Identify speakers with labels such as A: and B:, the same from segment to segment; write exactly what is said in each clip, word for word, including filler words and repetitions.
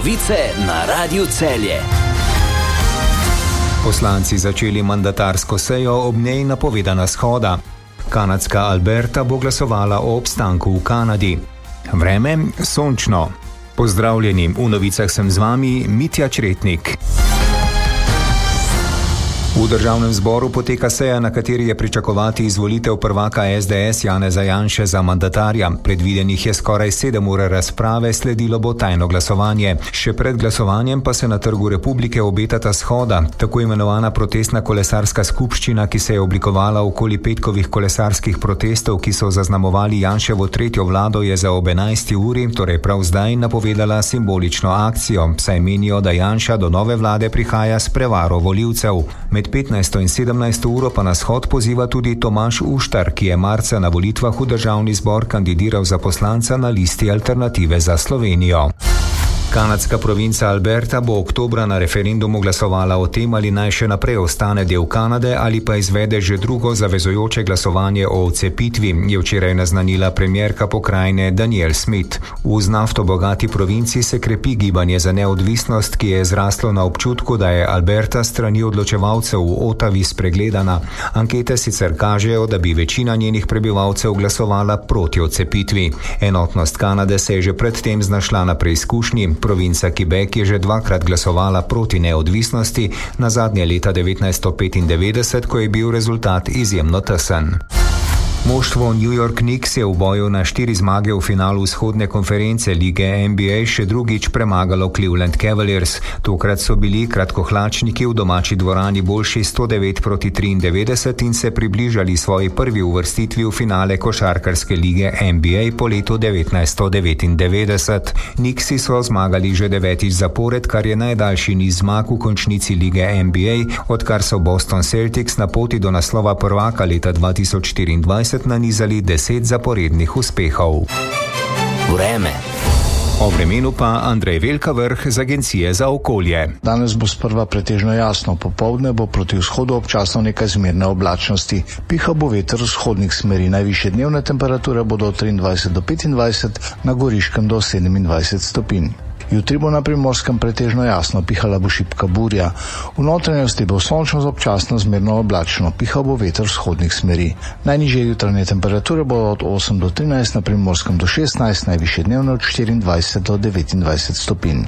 A: Novice na Radiu Celje.
B: Poslanci začeli mandatarsko sejo, ob njej napovedana shoda. Kanadska Alberta bo glasovala o obstanku v Kanadi. Vreme sončno. Pozdravljeni, v novicah sem z vami Mitja Čretnik. V državnem zboru poteka seja, na kateri je pričakovati izvolitev prvaka es de es Janeza Janše za mandatarja. Predvidenih je skoraj sedem ur razprave, sledilo bo tajno glasovanje. Še pred glasovanjem pa se na Trgu Republike obetata shoda. Tako imenovana protestna kolesarska skupščina, ki se je oblikovala okoli petkovih kolesarskih protestov, ki so zaznamovali Janševo tretjo vlado, je za ob enajsti uri, torej prav zdaj, napovedala simbolično akcijo, saj menijo, da Janša do nove vlade prihaja s prevaro volivcev. Med petnajsto in sedemnajsto uro pa na shod poziva tudi Tomaž Uštar, ki je marca na volitvah v državni zbor kandidiral za poslanca na listi Alternative za Slovenijo. Kanadska provinca Alberta bo oktobra na referendumu glasovala o tem, ali naj še naprej ostane del Kanade ali pa izvede že drugo zavezujoče glasovanje o odcepitvi, je včeraj naznanila premierka pokrajine Danielle Smith. V z nafto bogati provinci se krepi gibanje za neodvisnost, ki je zraslo na občutku, da je Alberta strani odločevalcev v Ottawi spregledana. Ankete sicer kažejo, da bi večina njenih prebivalcev glasovala proti odcepitvi. Enotnost Kanade se je že predtem znašla na preizkušnji. Provinca Quebec je že dvakrat glasovala proti neodvisnosti, nazadnje leta devetnajststo petindevetdeset, ko je bil rezultat izjemno tesen. Moštvo New York Knicks je v boju na štiri zmage v finalu vzhodne konference lige en be a še drugič premagalo Cleveland Cavaliers. Tokrat so bili kratkohlačniki v domači dvorani boljši sto devet proti triindevetdeset in se približali svoji prvi uvrstitvi v finale košarkarske lige en be a po letu devetnajststo devetindevetdeset. Knicksi so zmagali že devetič zapored, kar je najdaljši niz zmag v končnici lige en be a, odkar so Boston Celtics na poti do naslova prvaka leta dva tisoč štiriindvajset nanizali deset zaporednih uspehov.
A: Vreme.
B: O vremenu pa Andrej Velkavrh z Agencije za okolje.
C: Danes bo sprva pretežno jasno, popoldne bo proti vzhodu občasno nekaj zmerne oblačnosti. Piha bo veter vzhodnih smeri, najvišje dnevne temperature bodo od triindvajset do petindvajset, na Goriškem do sedemindvajset stopinj. Jutri bo na Primorskem pretežno jasno, pihala bo šibka burja. V notranjosti bo sončno z občasno zmerno oblačno, pihal bo veter vzhodnih smeri. Najnižje jutranje temperature bodo od osem do trinajst, na Primorskem do šestnajst, najvišje dnevne od štiriindvajset do devetindvajset stopinj.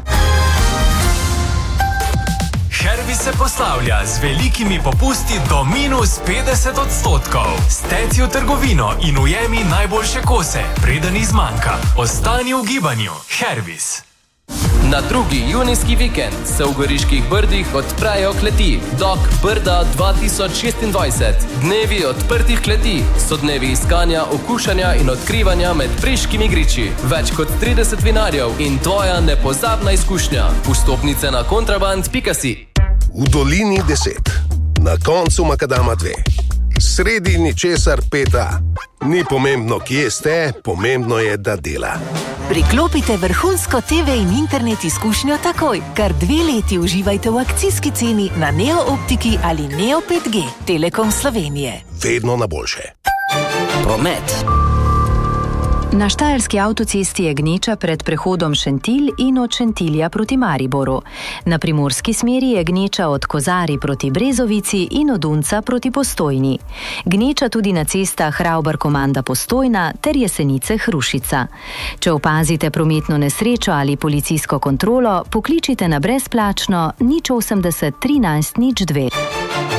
D: Hervis se poslavlja z velikimi popusti do minus petdeset odstotkov. Steci v trgovino in ujemi najboljše kose, preden izmanjka. Ostani v gibanju. Hervis.
E: Na drugi junijski vikend se v Goriških Brdih odprejo kleti Dok Brda dva tisoč šestindvajset. Dnevi odprtih kleti so dnevi iskanja, okušanja in odkrivanja med priškimi griči. Več kot trideset vinarjev in tvoja nepozabna izkušnja. Vstopnice na kontraband pika si.
F: V dolini deset, na koncu makadama dve, sredi ničesar peta. Ni pomembno, kje ste, pomembno je, da dela.
G: Priklopite vrhunsko te ve in internet izkušnjo takoj. Kar dve leti uživajte v akcijski ceni na Neo Optiki ali Neo pet G. Telekom Slovenije.
F: Vedno na boljše.
A: Promet.
H: Na štajerski avtocesti je gneča pred prehodom Šentilj in od Šentilja proti Mariboru. Na primorski smeri je gneča od Kozari proti Brezovici in od Unca proti Postojni. Gneča tudi na cestah Ravbar-Komanda Postojna ter Jesenice-Hrušica. Če opazite prometno nesrečo ali policijsko kontrolo, pokličite na brezplačno nič osemdeset trinajst nič dve.